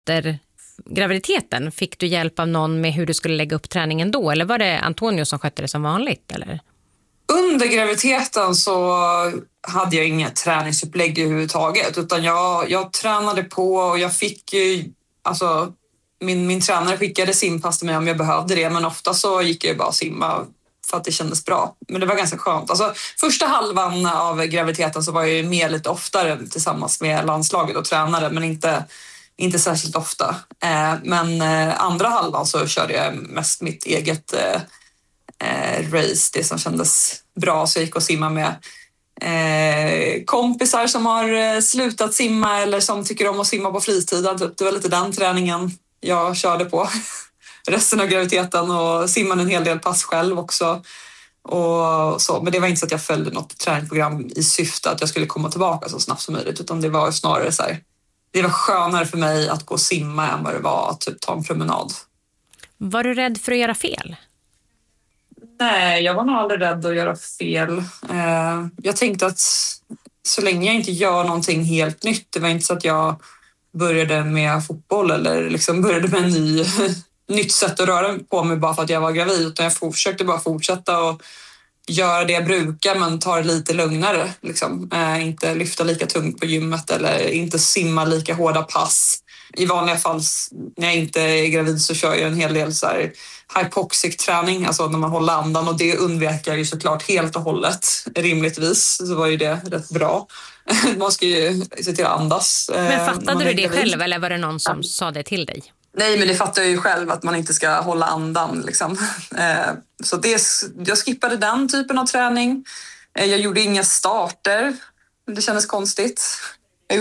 efter graviditeten, fick du hjälp av någon med hur du skulle lägga upp träningen då? Eller var det Antonio som skötte det som vanligt? Eller? Under graviditeten så hade jag inget träningsupplägg överhuvudtaget, utan jag tränade på och jag fick ju, alltså min tränare skickade simpass till mig om jag behövde det, men ofta så gick jag bara simma för att det kändes bra. Men det var ganska skönt. Alltså, första halvan av graviditeten så var jag ju med lite oftare tillsammans med landslaget och tränare, men inte särskilt ofta. Men andra halvan så körde jag mest mitt eget race, det som kändes bra. Så jag gick och simma med kompisar som har slutat simma eller som tycker om att simma på fritiden. Det var lite den träningen jag körde på resten av graviditeten, och simmade en hel del pass själv också. Och så. Men det var inte så att jag följde något träningsprogram i syfte att jag skulle komma tillbaka så snabbt som möjligt, utan det var snarare så här, det var skönare för mig att gå och simma än vad det var att typ ta en promenad. Var du rädd för att göra fel? Nej, jag var nog aldrig rädd att göra fel. Jag tänkte att så länge jag inte gör någonting helt nytt, det var inte så att jag började med fotboll eller liksom började med en nytt sätt att röra på mig bara för att jag var gravid, utan jag försökte bara fortsätta och göra det jag brukar, men ta det lite lugnare. Liksom. Inte lyfta lika tungt på gymmet eller inte simma lika hårda pass. I vanliga fall när jag inte är gravid så kör jag en hel del så här hypoxic träning, alltså när man håller andan, och det undviker jag ju såklart helt och hållet. Rimligtvis så var ju det rätt bra. Man ska ju se till att andas. Men fattade du det själv eller var det någon som sa det till dig? Nej, men det fattar jag ju själv att man inte ska hålla andan. Liksom. Så jag skippade den typen av träning. Jag gjorde inga starter. Det kändes konstigt. Jag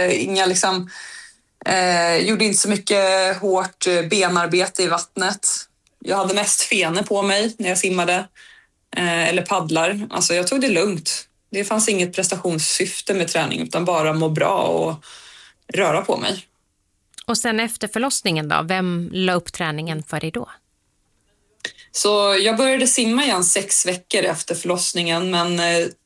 gjorde inte så mycket hårt benarbete i vattnet. Jag hade mest fenor på mig när jag simmade. Eller paddlar. Alltså jag tog det lugnt. Det fanns inget prestationssyfte med träning, utan bara må bra och röra på mig. Och sen efter förlossningen då, vem la upp träningen för dig då? Så jag började simma igen 6 veckor efter förlossningen, men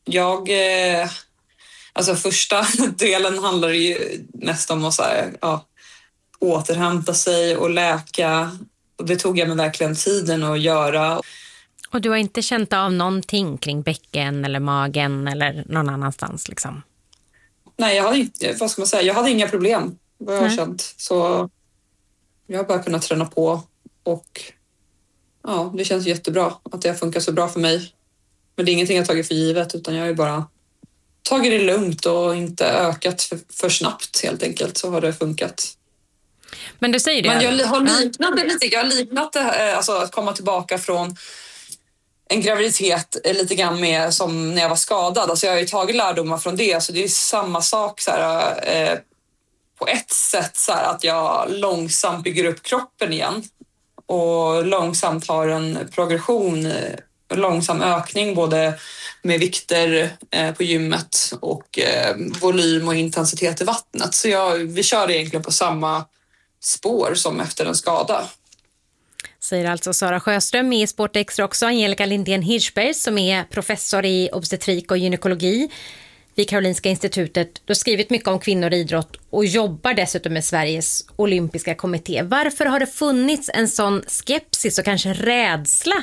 alltså första delen handlar ju mest om att återhämta sig och läka. Och det tog jag mig verkligen tiden att göra. Och du har inte känt av någonting kring bäcken eller magen eller någon annanstans liksom? Nej, jag hade inga problem. Vad jag har känt. Så jag har bara kunnat träna på, och ja, det känns jättebra att det har funkat så bra för mig. Men det är ingenting jag tagit för givet, utan jag har ju bara tagit det lugnt och inte ökat för snabbt helt enkelt, så har det funkat. Men du säger det. Men jag har liknat det, alltså att komma tillbaka från en graviditet lite grann med som när jag var skadad. Alltså jag har ju tagit lärdomar från det, så det är samma sak så här, på ett sätt så här, att jag långsamt bygger upp kroppen igen och långsamt har en progression, långsam ökning både med vikter på gymmet och volym och intensitet i vattnet. Så vi kör egentligen på samma spår som efter en skada. Säger alltså Sara Sjöström, med i Sportextra också Angelica Lindén Hirschberg som är professor i obstetrik och gynekologi vid Karolinska institutet. Du har skrivit mycket om kvinnor och idrott och jobbar dessutom med Sveriges olympiska kommitté. Varför har det funnits en sån skepsis och kanske rädsla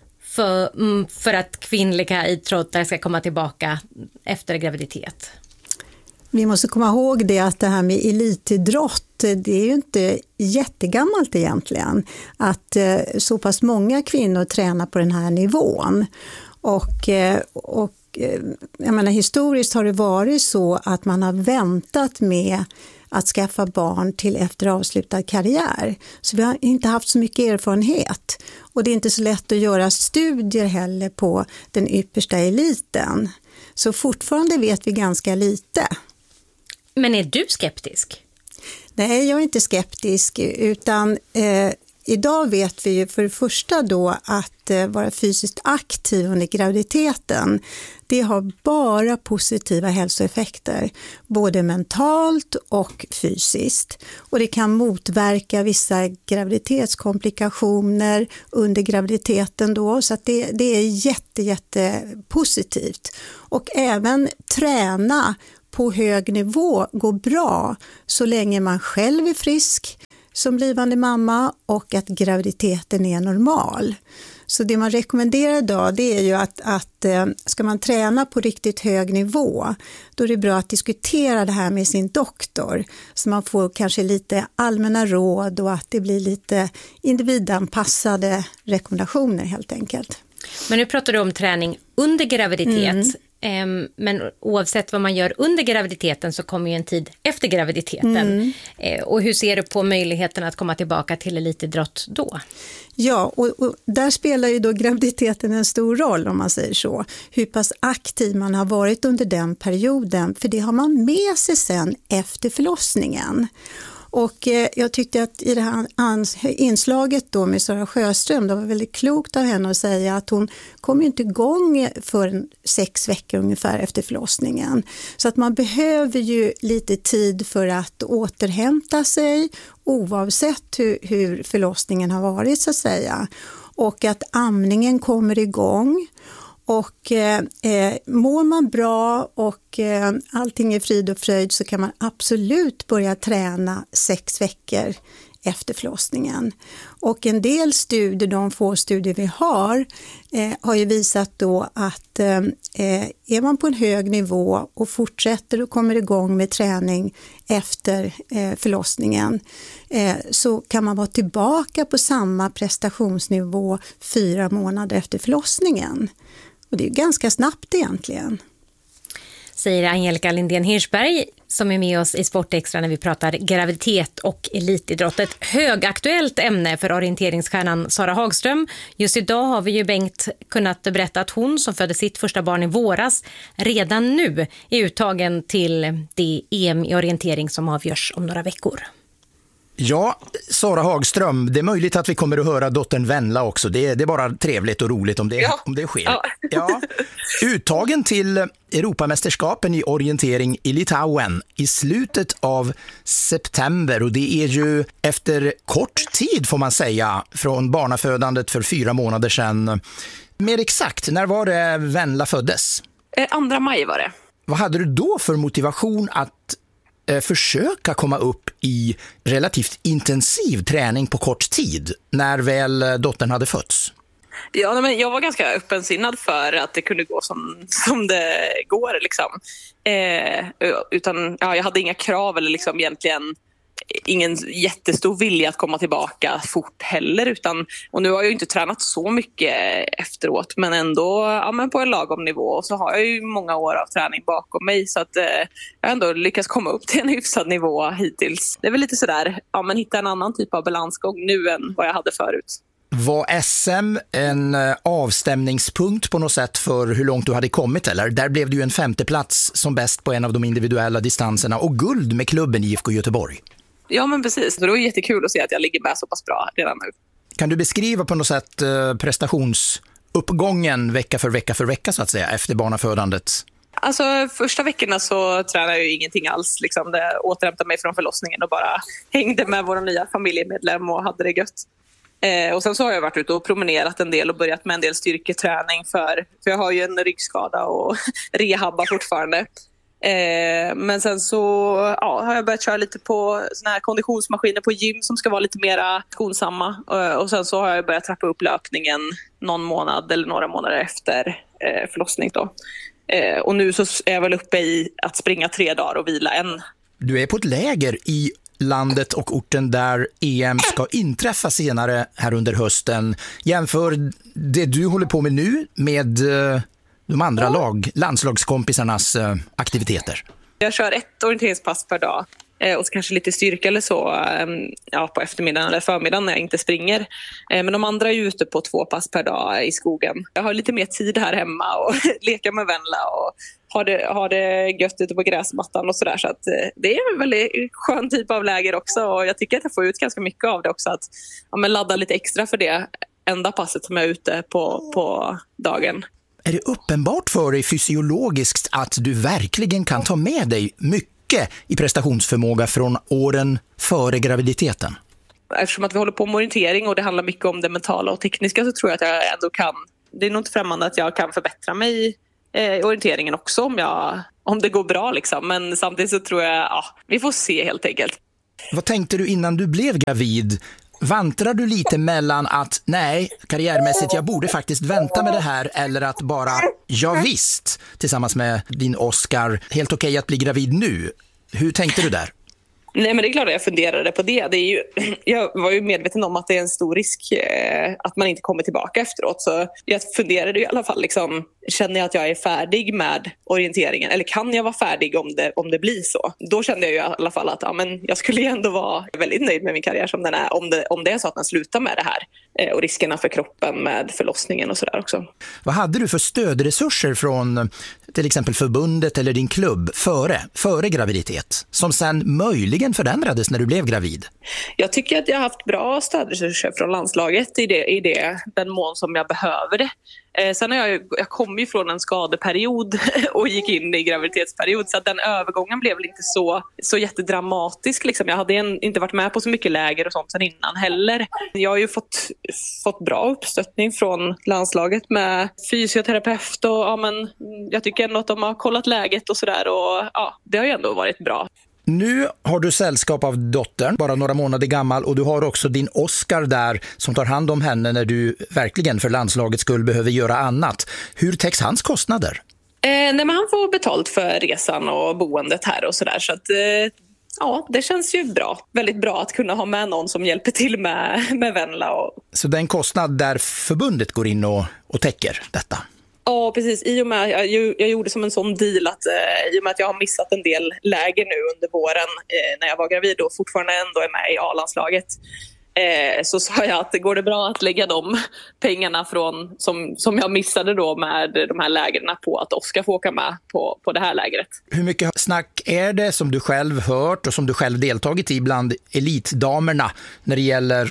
för att kvinnliga idrottare ska komma tillbaka efter graviditet? Vi måste komma ihåg det att det här med elitidrott, det är ju inte jättegammalt egentligen. Att så pass många kvinnor tränar på den här nivån. Och jag menar, historiskt har det varit så att man har väntat med att skaffa barn till efter avslutad karriär. Så vi har inte haft så mycket erfarenhet. Och det är inte så lätt att göra studier heller på den yppersta eliten. Så fortfarande vet vi ganska lite. Men är du skeptisk? Nej, jag är inte skeptisk, utan idag vet vi ju för det första då att vara fysiskt aktiv under graviditeten, det har bara positiva hälsoeffekter, både mentalt och fysiskt. Och det kan motverka vissa graviditetskomplikationer under graviditeten då, så att det är jätte positivt. Och även träna på hög nivå går bra så länge man själv är frisk som blivande mamma och att graviditeten är normal. Så det man rekommenderar idag, det är ju att ska man träna på riktigt hög nivå, då är det bra att diskutera det här med sin doktor. Så man får kanske lite allmänna råd och att det blir lite individanpassade rekommendationer helt enkelt. Men nu pratar du om träning under graviditet. Men oavsett vad man gör under graviditeten så kommer ju en tid efter graviditeten. Och hur ser du på möjligheten att komma tillbaka till elitidrott då? Ja, och där spelar ju då graviditeten en stor roll om man säger så. Hur pass aktiv man har varit under den perioden, för det har man med sig sen efter förlossningen. Och jag tyckte att i det här inslaget då med Sara Sjöström, det var väldigt klokt av henne att säga att hon kom inte igång för 6 veckor ungefär efter förlossningen. Så att man behöver ju lite tid för att återhämta sig oavsett hur förlossningen har varit så att säga. Och att amningen kommer igång. Och mår man bra och allting är frid och fröjd så kan man absolut börja träna 6 veckor efter förlossningen. Och en del studier, de få studier vi har ju visat då att är man på en hög nivå och fortsätter och kommer igång med träning efter förlossningen så kan man vara tillbaka på samma prestationsnivå 4 månader efter förlossningen. Och det är ganska snabbt egentligen. Säger Angelica Lindén Hirschberg som är med oss i Sportextra när vi pratar graviditet och elitidrott. Ett högaktuellt ämne för orienteringsstjärnan Sara Hagström. Just idag har vi ju Bengt kunnat berätta att hon som födde sitt första barn i våras redan nu är uttagen till det EM i orientering som avgörs om några veckor. Ja, Sara Hagström, det är möjligt att vi kommer att höra dottern Venla också. Det är bara trevligt och roligt om det sker. Ja. Uttagen till Europamästerskapen i orientering i Litauen i slutet av september, och det är ju efter kort tid får man säga från barnafödandet för 4 månader sedan. Mer exakt, när var det Venla föddes? 2 maj var det. Vad hade du då för motivation att försöka komma upp i relativt intensiv träning på kort tid när väl dottern hade fötts? Ja, men jag var ganska öppensinnad för att det kunde gå som det går liksom. Jag hade inga krav eller liksom egentligen ingen jättestor vilja att komma tillbaka fort heller, och nu har jag ju inte tränat så mycket efteråt, men ändå men på en lagom nivå, och så har jag ju många år av träning bakom mig, så att jag ändå lyckas komma upp till en hyfsad nivå hittills. Det är väl lite sådär, hitta en annan typ av balansgång nu än vad jag hade förut. Var SM en avstämningspunkt på något sätt för hur långt du hade kommit, eller? Där blev du en 5:e plats som bäst på en av de individuella distanserna och guld med klubben IFK Göteborg. Ja, men precis. Det var jättekul att se att jag ligger med så pass bra redan nu. Kan du beskriva på något sätt prestationsuppgången vecka för vecka så att säga efter barnafödandet? Alltså första veckorna så tränade jag ju ingenting alls. Liksom. Det återhämtade mig från förlossningen och bara hängde med våra nya familjemedlem och hade det gött. Och sen så har jag varit ute och promenerat en del och börjat med en del styrketräning för jag har ju en ryggskada och rehabba fortfarande. Men sen så har jag börjat köra lite på såna här konditionsmaskiner på gym som ska vara lite mer skonsamma, och sen så har jag börjat trappa upp löpningen någon månad eller några månader efter förlossning då. Och nu så är jag väl uppe i att springa 3 dagar och vila 1. Du är på ett läger i landet och orten där EM ska inträffa senare här under hösten. Jämför det du håller på med nu med de andra landslagskompisarnas aktiviteter. Jag kör 1 orienteringspass per dag och så kanske lite styrka eller så på eftermiddagen eller förmiddagen när jag inte springer. Men de andra är ju ute på 2 pass per dag i skogen. Jag har lite mer tid här hemma och leka med Venla och har det gött ute på gräsmattan och sådär. Så att det är en väldigt skön typ av läger också, och jag tycker att jag får ut ganska mycket av det också. Att ladda lite extra för det enda passet som jag är ute på dagen. Är det uppenbart för dig fysiologiskt att du verkligen kan ta med dig mycket i prestationsförmåga från åren före graviditeten? Eftersom att vi håller på med orientering och det handlar mycket om det mentala och tekniska, så tror jag att jag ändå kan. Det är nog inte främmande att jag kan förbättra mig orienteringen också om det går bra liksom. Men samtidigt så tror jag, vi får se helt enkelt. Vad tänkte du innan du blev gravid? Vantrar du lite mellan att nej, karriärmässigt, jag borde faktiskt vänta med det här, eller att bara, ja visst, tillsammans med din Oscar, helt okej att bli gravid nu? Hur tänkte du där? Nej, men det är klart att jag funderade på det. Jag var ju medveten om att det är en stor risk att man inte kommer tillbaka efteråt. Så jag funderade i alla fall, liksom, känner jag att jag är färdig med orienteringen? Eller kan jag vara färdig om det blir så? Då kände jag ju i alla fall att jag skulle ju ändå vara väldigt nöjd med min karriär som den är. Om det är så att man slutar med det här. Och riskerna för kroppen med förlossningen och sådär också. Vad hade du för stödresurser från till exempel förbundet eller din klubb före graviditet, som sen möjligen förändrades när du blev gravid? Jag tycker att jag har haft bra stödresurser från landslaget i den mån som jag behöver det. Sen jag kom ju från en skadeperiod och gick in i graviditetsperiod, så att den övergången blev väl inte så jättedramatisk. Liksom. Jag hade inte varit med på så mycket läger och sånt sen innan heller. Jag har ju fått bra uppstöttning från landslaget med fysioterapeut och jag tycker ändå att de har kollat läget och sådär, och det har ju ändå varit bra. Nu har du sällskap av dottern, bara några månader gammal, och du har också din Oscar där som tar hand om henne när du verkligen för landslagets skull behöver göra annat. Hur täcks hans kostnader? Men han får betalt för resan och boendet här och sådär, så att det känns ju bra. Väldigt bra att kunna ha med någon som hjälper till med Venla. Så det är en kostnad där förbundet går in och täcker detta? Ja, precis. I och med jag gjorde som en sån deal att i och med att jag har missat en del läger nu under våren när jag var gravid och fortfarande ändå är med i A-landslaget, så sa jag att går det bra att lägga de pengarna som jag missade då med de här lägren på att Oscar får åka med på det här lägret. Hur mycket snack är det som du själv hört och som du själv deltagit i bland elitdamerna när det gäller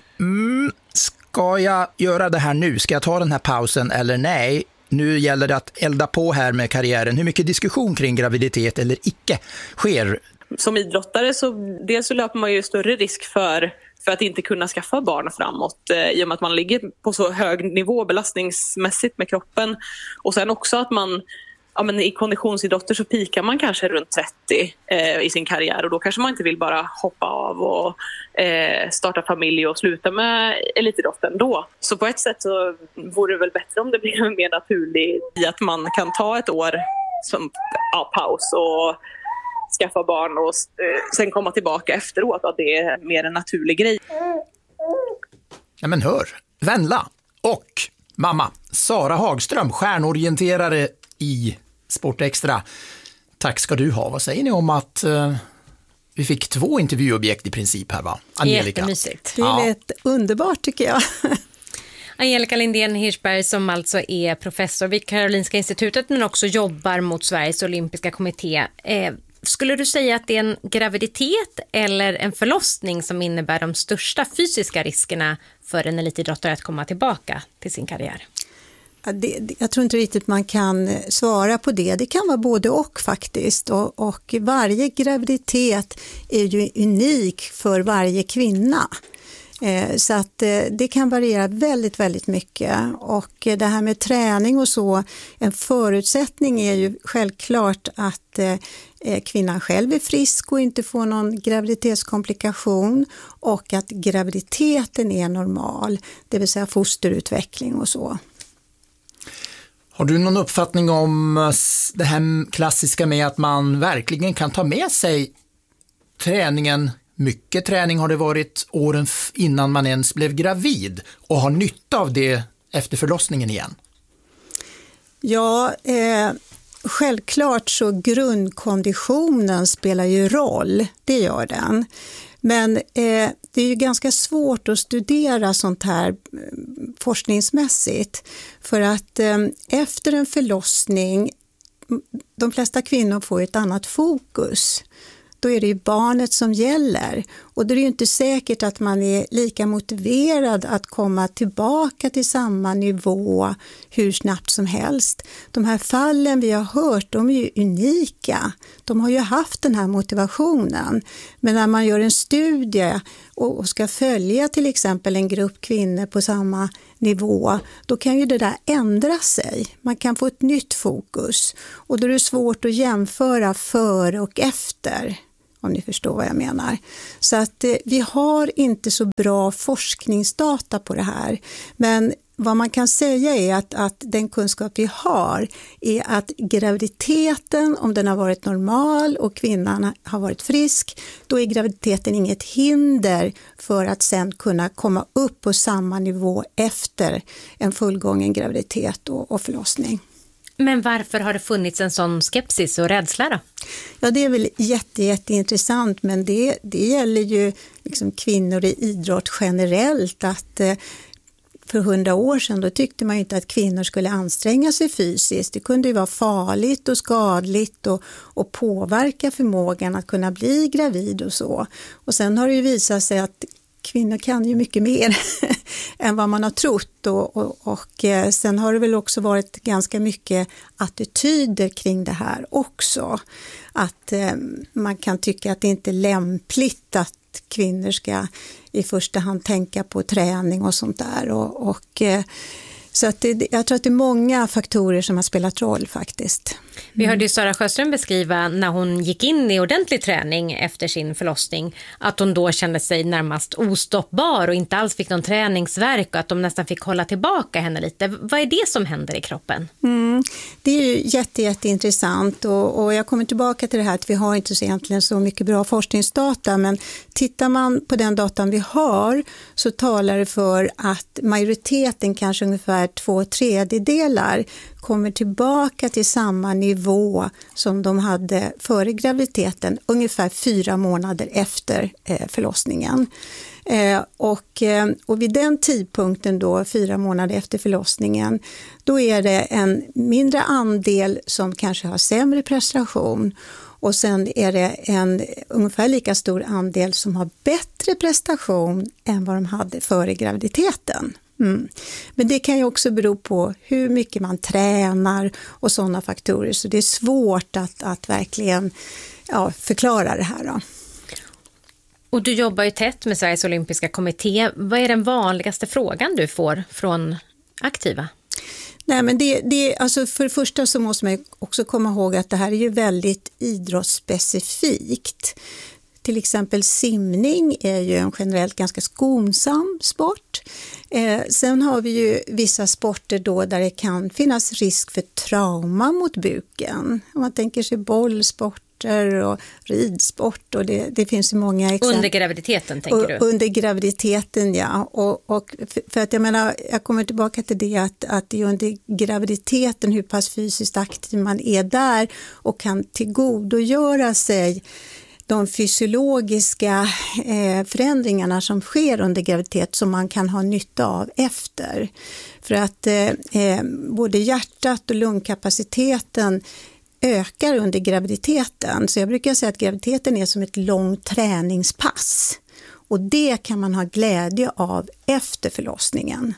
ska jag göra det här nu? Ska jag ta den här pausen eller nej? Nu gäller det att elda på här med karriären. Hur mycket diskussion kring graviditet eller icke sker? Som idrottare så löper man ju större risk för att inte kunna skaffa barn framåt i och med att man ligger på så hög nivå belastningsmässigt med kroppen. Och sen också att man i konditionsidrotter så pikar man kanske runt 30 i sin karriär, och då kanske man inte vill bara hoppa av och starta familj och sluta med elitidrotten då. Så på ett sätt så vore det väl bättre om det blir mer naturligt i att man kan ta ett år som paus och skaffa barn och sen komma tillbaka efteråt, att det är mer en naturlig grej. Ja, men hör, Venla och mamma Sara Hagström, stjärnorienterare i Sportextra. Tack ska du ha. Vad säger ni om att vi fick 2 intervjuobjekt i princip här, va? Angelica. Jättemysigt. Det är lite underbart tycker jag. Angelica Lindén Hirschberg, som alltså är professor vid Karolinska institutet men också jobbar mot Sveriges olympiska kommitté. Skulle du säga att det är en graviditet eller en förlossning som innebär de största fysiska riskerna för en elitidrottare att komma tillbaka till sin karriär? Jag tror inte riktigt man kan svara på det. Det kan vara både och faktiskt. Och varje graviditet är ju unik för varje kvinna. Så att det kan variera väldigt, väldigt mycket. Och det här med träning och så, en förutsättning är ju självklart att kvinnan själv är frisk och inte får någon graviditetskomplikation, och att graviditeten är normal, det vill säga fosterutveckling och så. Har du någon uppfattning om det här klassiska med att man verkligen kan ta med sig träningen? Mycket träning har det varit åren innan man ens blev gravid, och har nytta av det efter förlossningen igen? Ja, självklart så grundkonditionen spelar ju roll, det gör den. Men det är ju ganska svårt att studera sånt här forskningsmässigt, för att efter en förlossning, de flesta kvinnor får ett annat fokus. Då är det ju barnet som gäller, och då är det ju inte säkert att man är lika motiverad att komma tillbaka till samma nivå hur snabbt som helst. De här fallen vi har hört, de är ju unika. De har ju haft den här motivationen. Men när man gör en studie och ska följa till exempel en grupp kvinnor på samma nivå, då kan ju det där ändra sig. Man kan få ett nytt fokus och då är det svårt att jämföra före och efter, om ni förstår vad jag menar. Så att vi har inte så bra forskningsdata på det här, men vad man kan säga är att den kunskap vi har är att graviditeten, om den har varit normal och kvinnan har varit frisk, då är graviditeten inget hinder för att sen kunna komma upp på samma nivå efter en fullgången graviditet och förlossning. Men varför har det funnits en sån skepsis och rädsla då? Ja, det är väl jätteintressant, men det gäller ju liksom kvinnor i idrott generellt, att för 100 år sedan då tyckte man ju inte att kvinnor skulle anstränga sig fysiskt. Det kunde ju vara farligt och skadligt och påverka förmågan att kunna bli gravid och så. Och sen har det ju visat sig att kvinnor kan ju mycket mer än vad man har trott och sen har det väl också varit ganska mycket attityder kring det här också. Att man kan tycka att det inte är lämpligt att kvinnor ska i första hand tänka på träning och sånt där. Så att jag tror att det är många faktorer som har spelat roll faktiskt. Vi hörde ju Sara Sjöström beskriva när hon gick in i ordentlig träning efter sin förlossning, att hon då kände sig närmast ostoppbar och inte alls fick någon träningsvärk och att de nästan fick hålla tillbaka henne lite. Vad är det som händer i kroppen? Det är ju jätteintressant och jag kommer tillbaka till det här att vi har inte så egentligen så mycket bra forskningsdata, men tittar man på den datan vi har så talar det för att majoriteten, kanske ungefär 2/3, kommer tillbaka till samma nivå som de hade före graviditeten, ungefär 4 månader efter förlossningen. Och vid den tidpunkten då, 4 månader efter förlossningen, då är det en mindre andel som kanske har sämre prestation och sen är det en ungefär lika stor andel som har bättre prestation än vad de hade före graviditeten. Men det kan ju också bero på hur mycket man tränar och sådana faktorer, så det är svårt att verkligen förklara det här då. Och du jobbar ju tätt med Sveriges olympiska kommitté. Vad är den vanligaste frågan du får från aktiva? Nej, men alltså för det första så måste man ju också komma ihåg att det här är ju väldigt idrottsspecifikt. Till exempel simning är ju en generellt ganska skonsam sport. Sen har vi ju vissa sporter då där det kan finnas risk för trauma mot buken. Om man tänker sig bollsporter och ridsport och det finns ju många exempel. Under graviditeten tänker du? Under graviditeten, ja. Och för att jag menar, jag kommer tillbaka till det att det är under graviditeten hur pass fysiskt aktiv man är där och kan tillgodogöra sig de fysiologiska förändringarna som sker under graviditet som man kan ha nytta av efter. För att både hjärtat och lungkapaciteten ökar under graviditeten. Så jag brukar säga att graviditeten är som ett långt träningspass. Och det kan man ha glädje av efter förlossningen.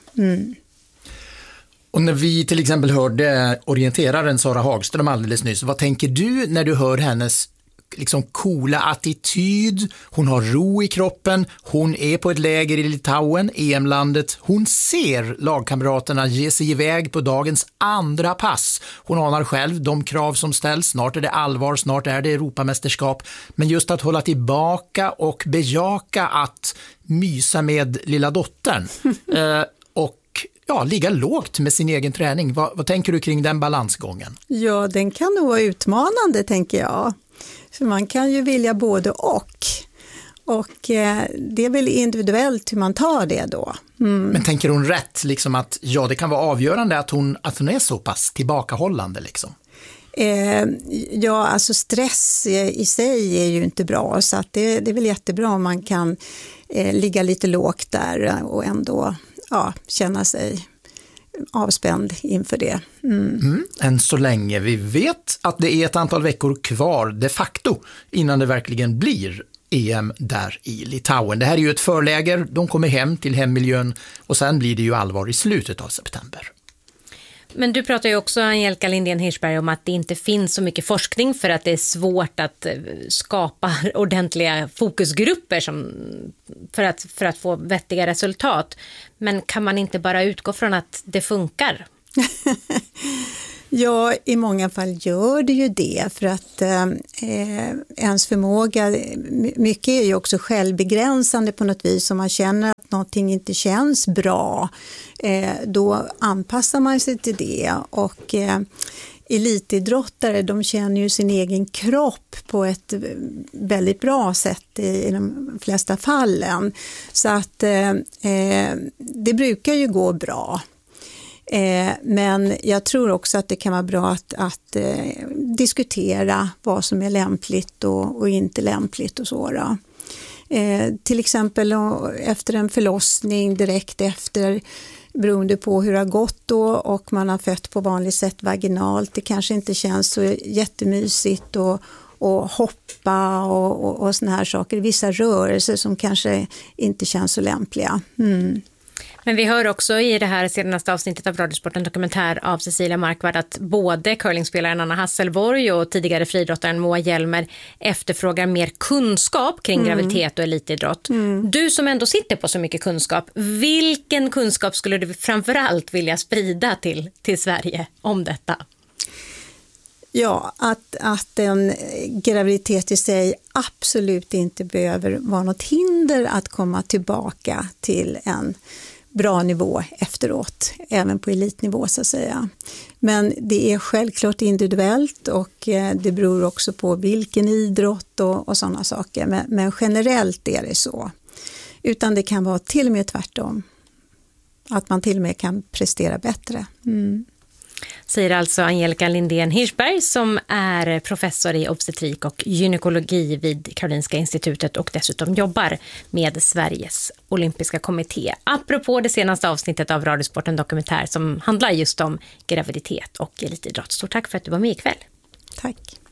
Och när vi till exempel hörde orienteraren Sara Hagström alldeles nyss, vad tänker du när du hör hennes liksom coola attityd? Hon har ro i kroppen, hon är på ett läger i Litauen, EM-landet, hon ser lagkamraterna ge sig iväg på dagens andra pass. Hon anar själv de krav som ställs, snart är det allvar, snart är det Europamästerskap, men just att hålla tillbaka och bejaka att mysa med lilla dottern och ligga lågt med sin egen träning. Vad tänker du kring den balansgången? Ja, den kan nog vara utmanande, tänker jag. För man kan ju vilja både och det är väl individuellt hur man tar det då. Men tänker hon rätt liksom att det kan vara avgörande att hon är så pass tillbakahållande liksom? Alltså stress i sig är ju inte bra, så att det är väl jättebra om man kan ligga lite lågt där och ändå känna sig avspänd inför det. Än så länge. Vi vet att det är ett antal veckor kvar de facto innan det verkligen blir EM där i Litauen. Det här är ju ett förläger, de kommer hem till hemmiljön och sen blir det ju allvar i slutet av september. Men du pratar ju också, Angelica Lindén Hirschberg, om att det inte finns så mycket forskning för att det är svårt att skapa ordentliga fokusgrupper för att få vettiga resultat. Men kan man inte bara utgå från att det funkar? Ja, i många fall gör det ju det, för att ens förmåga, mycket är ju också självbegränsande på något vis. Om man känner att någonting inte känns bra, då anpassar man sig till det. Och elitidrottare, de känner ju sin egen kropp på ett väldigt bra sätt i de flesta fallen. Så att det brukar ju gå bra. Men jag tror också att det kan vara bra att diskutera vad som är lämpligt och inte lämpligt och så då. Till exempel efter en förlossning, direkt efter, beroende på hur det har gått då, och man har fött på vanligt sätt vaginalt, det kanske inte känns så jättemysigt och hoppa och såna här saker, vissa rörelser som kanske inte känns så lämpliga. Men vi hör också i det här senaste avsnittet av Radiosporten dokumentär av Cecilia Markvard att både curlingspelaren Anna Hasselborg och tidigare friidrottaren Moa Hjelmer efterfrågar mer kunskap kring graviditet och elitidrott. Du som ändå sitter på så mycket kunskap, vilken kunskap skulle du framförallt vilja sprida till Sverige om detta? Ja, att en graviditet i sig absolut inte behöver vara något hinder att komma tillbaka till en bra nivå efteråt, även på elitnivå så att säga. Men det är självklart individuellt och det beror också på vilken idrott och sådana saker. Men generellt är det så. Utan det kan vara till och med tvärtom. Att man till och med kan prestera bättre. Säger alltså Angelica Lindén Hirschberg som är professor i obstetrik och gynekologi vid Karolinska institutet och dessutom jobbar med Sveriges olympiska kommitté. Apropå det senaste avsnittet av Radiosporten dokumentär som handlar just om graviditet och elitidrott. Stort tack för att du var med ikväll. Tack.